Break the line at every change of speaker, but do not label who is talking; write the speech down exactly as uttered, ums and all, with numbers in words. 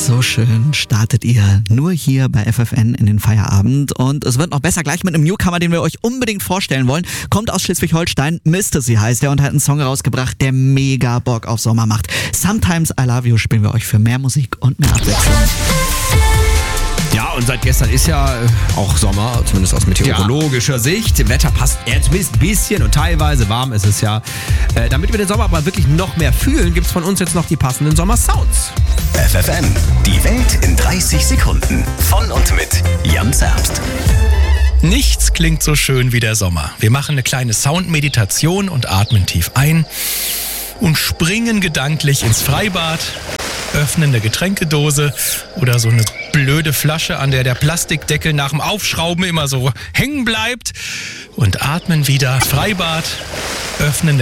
So schön startet ihr nur hier bei F F N in den Feierabend und es wird noch besser gleich mit einem Newcomer, den wir euch unbedingt vorstellen wollen. Kommt aus Schleswig-Holstein, Mystacy heißt er und hat einen Song rausgebracht, der mega Bock auf Sommer macht. Sometimes I Love You spielen wir euch für mehr Musik und mehr Abwechslung.
Ja, und seit gestern ist ja auch Sommer, zumindest aus meteorologischer ja. Sicht. Im Wetter passt er zumindest ein bisschen und teilweise warm ist es ja. Äh, damit wir den Sommer aber wirklich noch mehr fühlen, gibt es von uns jetzt noch die passenden Sommer-Sounds.
F F N, die Welt in dreißig Sekunden. Von und mit Jan Zerbst.
Nichts klingt so schön wie der Sommer. Wir machen eine kleine Soundmeditation und atmen tief ein und springen gedanklich ins Freibad, öffnen eine Getränkedose oder so eine blöde Flasche, an der der Plastikdeckel nach dem Aufschrauben immer so hängen bleibt und atmen wieder Freibad, öffnen eine